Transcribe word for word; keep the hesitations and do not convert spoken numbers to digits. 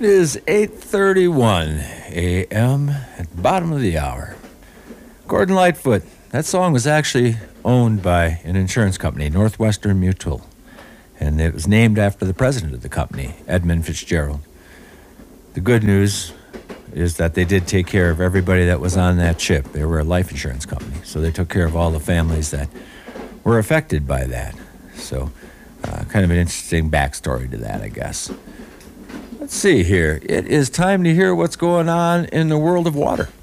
It is eight thirty-one a.m. at the bottom of the hour. Gordon Lightfoot. That song was actually owned by an insurance company, Northwestern Mutual. And it was named after the president of the company, Edmund Fitzgerald. The good news is that they did take care of everybody that was on that ship. They were a life insurance company, so they took care of all the families that were affected by that. So uh, kind of an interesting backstory to that, I guess. Let's see here. It is time to hear what's going on in the world of water.